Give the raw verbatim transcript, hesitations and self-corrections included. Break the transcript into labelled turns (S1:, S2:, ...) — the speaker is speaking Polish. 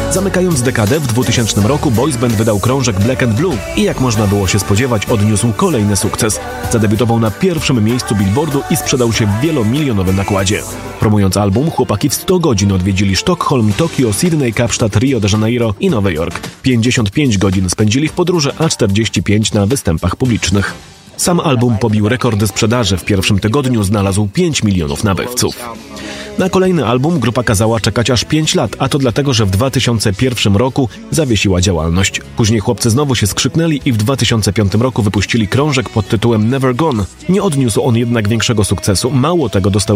S1: Zamykając dekadę, w dwutysięcznym roku boys band wydał krążek Black and Blue i jak można było się spodziewać, odniósł kolejny sukces. Zadebiutował na pierwszym miejscu Billboardu i sprzedał się w wielomilionowym nakładzie. Promując album, chłopaki w sto godzin odwiedzili Sztokholm, Tokio, Sydney, Kapsztad, Rio de Janeiro i Nowy Jork. pięćdziesiąt pięć godzin spędzili w podróży, a czterdzieści pięć na występach publicznych. Sam album pobił rekordy sprzedaży. W pierwszym tygodniu znalazł pięć milionów nabywców. Na kolejny album grupa kazała czekać aż pięć lat, a to dlatego, że w dwa tysiące pierwszym roku zawiesiła działalność. Później chłopcy znowu się skrzyknęli i w dwa tysiące piątym roku wypuścili krążek pod tytułem Never Gone. Nie odniósł on jednak większego sukcesu, mało tego dostał